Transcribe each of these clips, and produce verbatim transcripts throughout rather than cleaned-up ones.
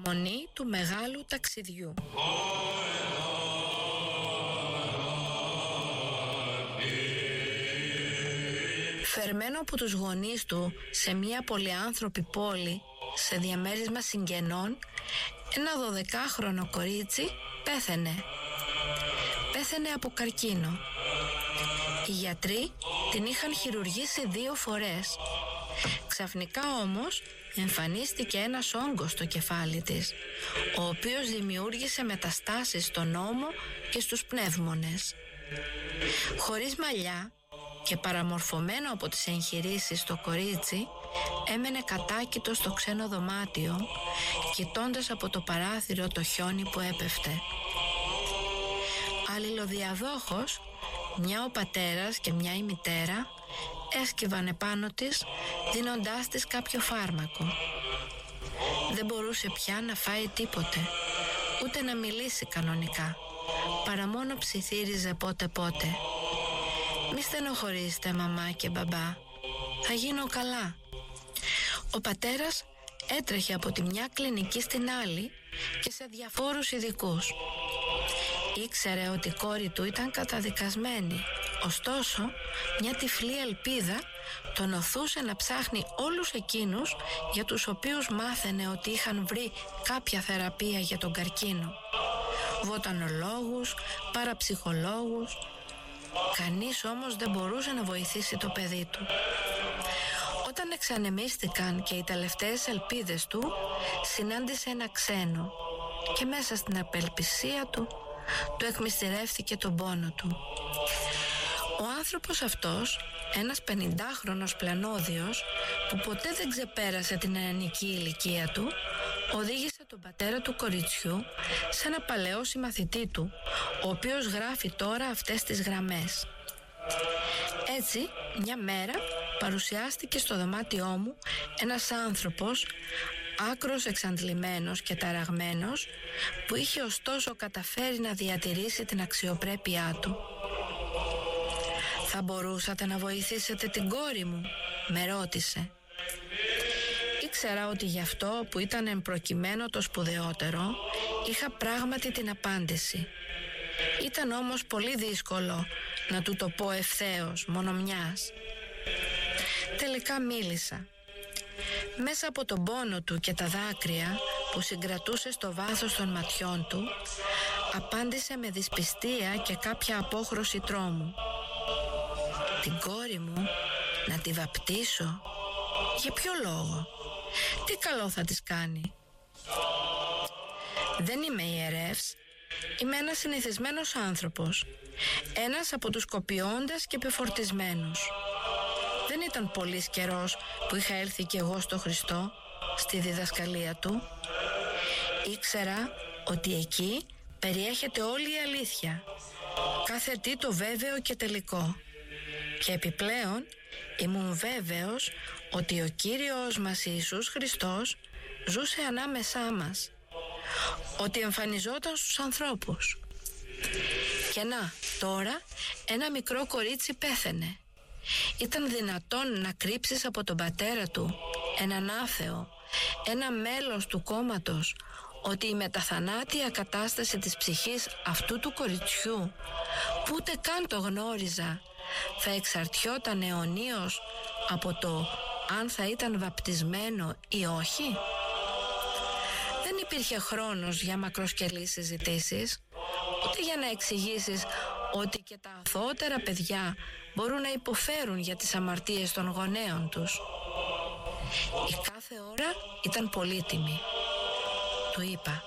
Παραμονή του μεγάλου ταξιδιού. Φερμένο από τους γονείς του σε μια πολυάνθρωπη πόλη, σε διαμέρισμα συγγενών, ένα δωδεκάχρονο κορίτσι πέθαινε. Πέθαινε από καρκίνο. Οι γιατροί την είχαν χειρουργήσει δύο φορές. Ξαφνικά όμως εμφανίστηκε ένας όγκος στο κεφάλι της, ο οποίος δημιούργησε μεταστάσεις στον ώμο και στους πνεύμονες. Χωρίς μαλλιά και παραμορφωμένο από τις εγχειρήσεις, το κορίτσι έμενε κατάκητο στο ξένο δωμάτιο, κοιτώντας από το παράθυρο το χιόνι που έπεφτε. Αλληλοδιαδόχως, μια ο πατέρας και μια η μητέρα έσκυβαν επάνω της, δίνοντάς της κάποιο φάρμακο. Δεν μπορούσε πια να φάει τίποτε, ούτε να μιλήσει κανονικά, παρά μόνο ψιθύριζε πότε πότε. «Μη στενοχωρήσετε μαμά και μπαμπά, θα γίνω καλά». Ο πατέρας έτρεχε από τη μια κλινική στην άλλη και σε διαφόρους ειδικούς. Ήξερε ότι η κόρη του ήταν καταδικασμένη, ωστόσο μια τυφλή ελπίδα τον οθούσε να ψάχνει όλους εκείνους για τους οποίους μάθαινε ότι είχαν βρει κάποια θεραπεία για τον καρκίνο. Βοτανολόγους, παραψυχολόγους. Κανείς όμως δεν μπορούσε να βοηθήσει το παιδί του. Όταν εξανεμίστηκαν και οι τελευταίες ελπίδες του, συνάντησε ένα ξένο και μέσα στην απελπισία του του εκμυστηρεύθηκε τον πόνο του. Ο άνθρωπος αυτός, ένας πενηντάχρονος πλανόδιος που ποτέ δεν ξεπέρασε την νεανική ηλικία του, οδήγησε τον πατέρα του κοριτσιού σε ένα παλαιό συμμαθητή του, ο οποίος γράφει τώρα αυτές τις γραμμές. Έτσι, μια μέρα παρουσιάστηκε στο δωμάτιό μου ένας άνθρωπος άκρος εξαντλημένος και ταραγμένος, που είχε ωστόσο καταφέρει να διατηρήσει την αξιοπρέπειά του. «Θα μπορούσατε να βοηθήσετε την κόρη μου?» με ρώτησε. Ήξερα ότι γι' αυτό που ήταν εν προκειμένου το σπουδαιότερο, είχα πράγματι την απάντηση. Ήταν όμως πολύ δύσκολο να του το πω ευθέως, μόνο μιας. Τελικά μίλησα. Μέσα από τον πόνο του και τα δάκρυα που συγκρατούσε στο βάθος των ματιών του, απάντησε με δυσπιστία και κάποια απόχρωση τρόμου. «Την κόρη μου να τη βαπτίσω? Για ποιο λόγο? Τι καλό θα της κάνει?» «Δεν είμαι ιερεύς. Είμαι ένας συνηθισμένος άνθρωπος. Ένας από τους κοπιώντες και πεφορτισμένους. Δεν ήταν πολύς καιρός που είχα έλθει κι εγώ στο Χριστό, στη διδασκαλία του. Ήξερα ότι εκεί περιέχεται όλη η αλήθεια, κάθε τι το βέβαιο και τελικό. Και επιπλέον ήμουν βέβαιος ότι ο Κύριος μας Ιησούς Χριστός ζούσε ανάμεσά μας, ότι εμφανιζόταν στους ανθρώπους. Και να, τώρα ένα μικρό κορίτσι πέθαινε. Ήταν δυνατόν να κρύψεις από τον πατέρα του, έναν άθεο, ένα μέλος του κόμματος, ότι η μεταθανάτια κατάσταση της ψυχής αυτού του κοριτσιού, που ούτε καν το γνώριζα, θα εξαρτιόταν αιωνίως από το αν θα ήταν βαπτισμένο ή όχι? Δεν υπήρχε χρόνος για μακροσκελείς συζητήσεις, ούτε για να εξηγήσεις ότι και τα αθωότερα παιδιά μπορούν να υποφέρουν για τις αμαρτίες των γονέων τους. Η κάθε ώρα ήταν πολύτιμη. Του είπα: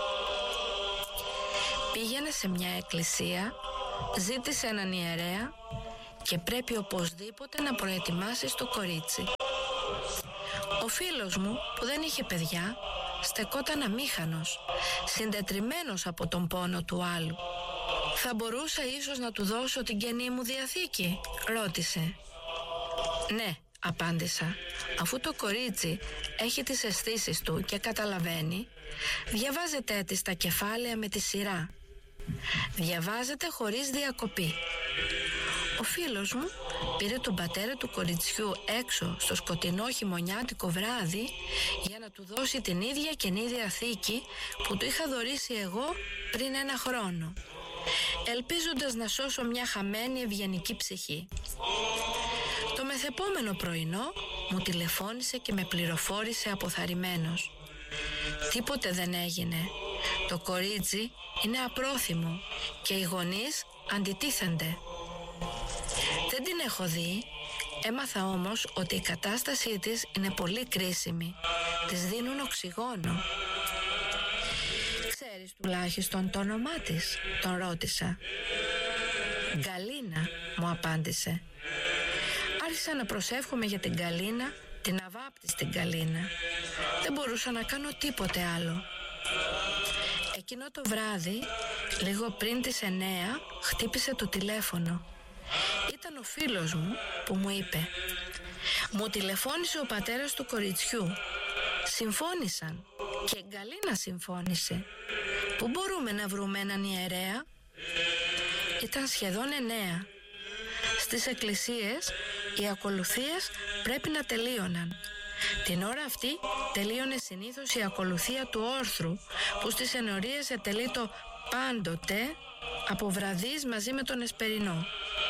«Πήγαινε σε μια εκκλησία, ζήτησε έναν ιερέα και πρέπει οπωσδήποτε να προετοιμάσεις το κορίτσι». Ο φίλος μου, που δεν είχε παιδιά, στεκόταν αμήχανος, συντετριμμένος από τον πόνο του άλλου. «Θα μπορούσα ίσως να του δώσω την καινή μου διαθήκη?» ρώτησε. «Ναι», απάντησα, «αφού το κορίτσι έχει τις αισθήσεις του και καταλαβαίνει, διαβάζετε της τα κεφάλαια με τη σειρά. Διαβάζετε χωρίς διακοπή». Ο φίλος μου πήρε τον πατέρα του κοριτσιού έξω στο σκοτεινό χειμωνιάτικο βράδυ για να του δώσει την ίδια καινίδια θήκη που του είχα δωρήσει εγώ πριν ένα χρόνο, ελπίζοντας να σώσω μια χαμένη ευγενική ψυχή. Το μεθεπόμενο πρωινό μου τηλεφώνησε και με πληροφόρησε αποθαρρυμένος. Τίποτε δεν έγινε. Το κορίτσι είναι απρόθυμο και οι γονείς αντιτίθενται. Δεν την έχω δει, έμαθα όμως ότι η κατάστασή της είναι πολύ κρίσιμη. Της δίνουν οξυγόνο. Ξέρεις τουλάχιστον το όνομά της, τον ρώτησα. Γκαλίνα, μου απάντησε. Άρχισα να προσεύχομαι για την Γκαλίνα, την αβάπτιστη Γκαλίνα. Δεν μπορούσα να κάνω τίποτε άλλο. Εκείνο το βράδυ, λίγο πριν τις εννέα, χτύπησε το τηλέφωνο. Ήταν ο φίλος μου που μου είπε: μου τηλεφώνησε ο πατέρας του κοριτσιού. Συμφώνησαν και η Γκαλίνα συμφώνησε. Πού μπορούμε να βρούμε έναν ιερέα? Ήταν σχεδόν εννέα. Στις εκκλησίες οι ακολουθίες πρέπει να τελείωναν. Την ώρα αυτή τελείωνε συνήθως η ακολουθία του όρθρου, που στις ενορίες ετελεί το πάντοτε από βραδείς μαζί με τον εσπερινό.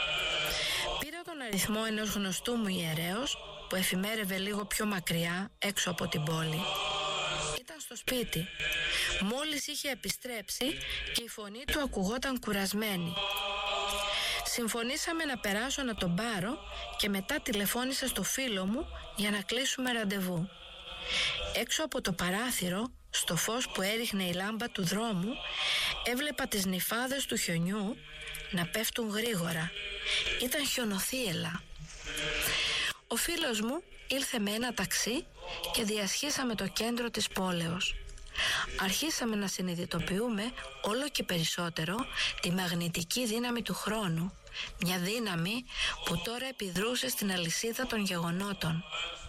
Πήρα τον αριθμό ενός γνωστού μου ιερέως που εφημέρευε λίγο πιο μακριά έξω από την πόλη. Ήταν στο σπίτι. Μόλις είχε επιστρέψει και η φωνή του ακουγόταν κουρασμένη. Συμφωνήσαμε να περάσω να τον πάρω και μετά τηλεφώνησα στο φίλο μου για να κλείσουμε ραντεβού. Έξω από το παράθυρο, στο φως που έριχνε η λάμπα του δρόμου, έβλεπα τις νυφάδες του χιονιού να πέφτουν γρήγορα. Ήταν χιονοθύελλα. Ο φίλος μου ήλθε με ένα ταξί και διασχίσαμε το κέντρο της πόλεως. Αρχίσαμε να συνειδητοποιούμε όλο και περισσότερο τη μαγνητική δύναμη του χρόνου, μια δύναμη που τώρα επιδρούσε στην αλυσίδα των γεγονότων.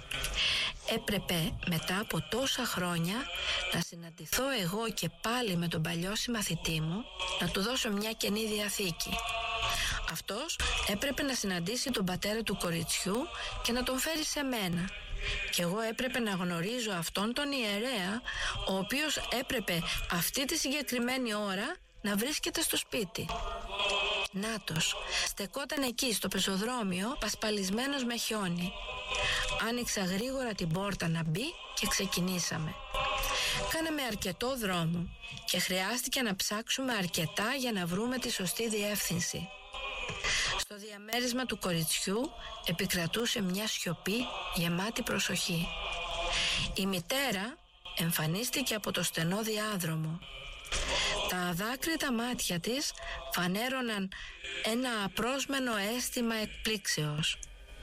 Έπρεπε μετά από τόσα χρόνια να συναντηθώ εγώ και πάλι με τον παλιό συμμαθητή μου, να του δώσω μια καινή διαθήκη. Αυτός έπρεπε να συναντήσει τον πατέρα του κοριτσιού και να τον φέρει σε μένα. Και εγώ έπρεπε να γνωρίζω αυτόν τον ιερέα, ο οποίος έπρεπε αυτή τη συγκεκριμένη ώρα να βρίσκεται στο σπίτι. Νάτος, στεκόταν εκεί στο πεζοδρόμιο, πασπαλισμένος με χιόνι. Άνοιξα γρήγορα την πόρτα να μπει και ξεκινήσαμε. Κάναμε αρκετό δρόμο και χρειάστηκε να ψάξουμε αρκετά για να βρούμε τη σωστή διεύθυνση. Στο διαμέρισμα του κοριτσιού επικρατούσε μια σιωπή γεμάτη προσοχή. Η μητέρα εμφανίστηκε από το στενό διάδρομο. Τα αδάκρυτα μάτια της φανέρωναν ένα απρόσμενο αίσθημα εκπλήξεως.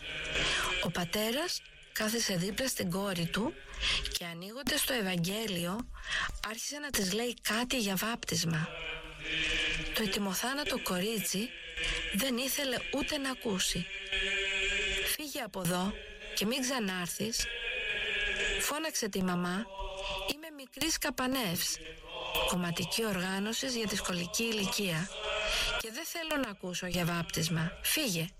Ο πατέρας κάθισε δίπλα στην κόρη του και ανοίγοντας το Ευαγγέλιο άρχισε να της λέει κάτι για βάπτισμα. Το ετοιμοθάνατο κορίτσι δεν ήθελε ούτε να ακούσει. «Φύγε από εδώ και μην ξανάρθεις», φώναξε τη μαμά. «Είμαι μικρής Καπανεύς, κομματική οργάνωση για τη σχολική ηλικία, και δεν θέλω να ακούσω για βάπτισμα. Φύγε».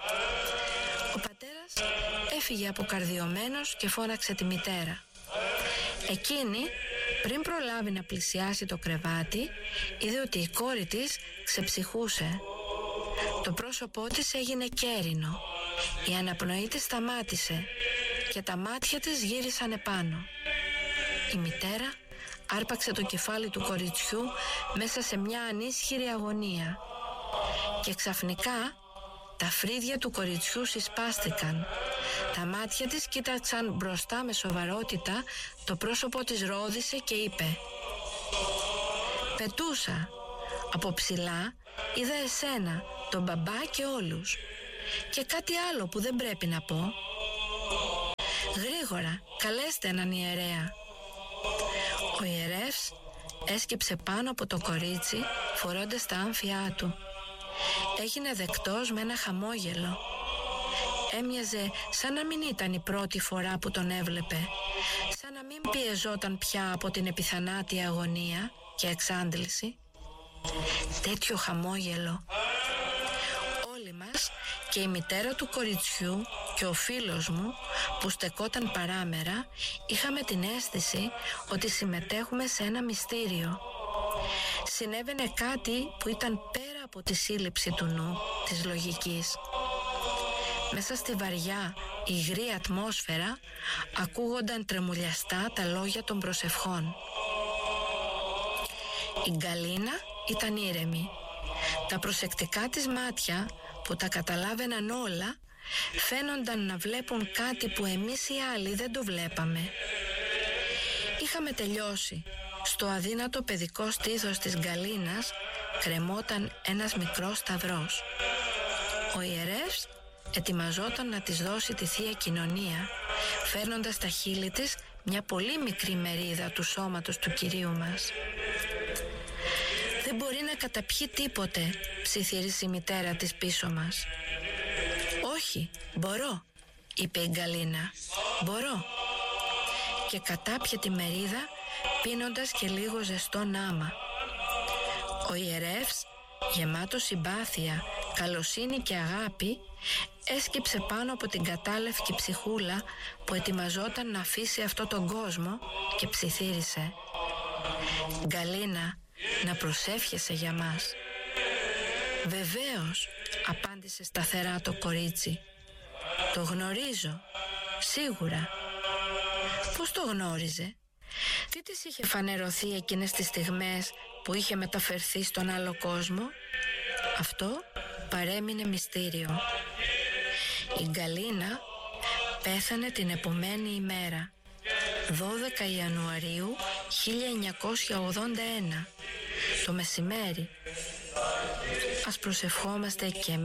Ο πατέρας έφυγε αποκαρδιωμένος και φώναξε τη μητέρα. Εκείνη, πριν προλάβει να πλησιάσει το κρεβάτι, είδε ότι η κόρη της ξεψυχούσε. Το πρόσωπό της έγινε κέρινο. Η αναπνοή της σταμάτησε και τα μάτια της γύρισαν επάνω. Η μητέρα άρπαξε το κεφάλι του κοριτσιού μέσα σε μια ανίσχυρη αγωνία και ξαφνικά τα φρύδια του κοριτσιού συσπάστηκαν. Τα μάτια της κοίταξαν μπροστά με σοβαρότητα, το πρόσωπο της ρόδισε και είπε: «Πετούσα. Από ψηλά είδα εσένα, τον μπαμπά και όλους. Και κάτι άλλο που δεν πρέπει να πω. Γρήγορα, καλέστε έναν ιερέα». Ο ιερεύς έσκυψε πάνω από το κορίτσι φορώντας τα άμφιά του. Έγινε δεκτός με ένα χαμόγελο. Έμοιαζε σαν να μην ήταν η πρώτη φορά που τον έβλεπε, σαν να μην πιεζόταν πια από την επιθανάτια αγωνία και εξάντληση. Τέτοιο χαμόγελο. Όλοι μας και η μητέρα του κοριτσιού και ο φίλος μου που στεκόταν παράμερα είχαμε την αίσθηση ότι συμμετέχουμε σε ένα μυστήριο. Συνέβαινε κάτι που ήταν πέρα από τη σύλληψη του νου, της λογικής. Μέσα στη βαριά, υγρή ατμόσφαιρα ακούγονταν τρεμουλιαστά τα λόγια των προσευχών. Η Γκαλίνα ήταν ήρεμη. Τα προσεκτικά της μάτια που τα καταλάβαιναν όλα φαίνονταν να βλέπουν κάτι που εμείς οι άλλοι δεν το βλέπαμε. Είχαμε τελειώσει. Στο αδύνατο παιδικό στήθος της Γκαλίνας κρεμόταν ένας μικρός σταυρός. Ο ιερεύς ετοιμαζόταν να της δώσει τη Θεία Κοινωνία, φέρνοντας στα χείλη της μια πολύ μικρή μερίδα του σώματος του Κυρίου μας. «Δεν μπορεί να καταπιεί τίποτε», ψιθύρισε η μητέρα της πίσω μας. «Όχι, μπορώ», είπε η Γκαλίνα, «μπορώ». Και κατάπιε τη μερίδα πίνοντας και λίγο ζεστό νάμα. Ο ιερεύς, γεμάτος συμπάθεια, καλοσύνη και αγάπη, έσκυψε πάνω από την κατάλευκη ψυχούλα που ετοιμαζόταν να αφήσει αυτό τον κόσμο και ψιθύρισε: «Γκαλίνα, να προσεύχεσαι για μας». «Βεβαίως», απάντησε σταθερά το κορίτσι. «Το γνωρίζω, σίγουρα». Πώς το γνώριζε? Τι της είχε φανερωθεί εκείνες τις στιγμές που είχε μεταφερθεί στον άλλο κόσμο? Αυτό παρέμεινε μυστήριο. Η Γκαλίνα πέθανε την επομένη ημέρα, δώδεκα Ιανουαρίου χίλια εννιακόσια ογδόντα ένα, το μεσημέρι. Ας προσευχόμαστε και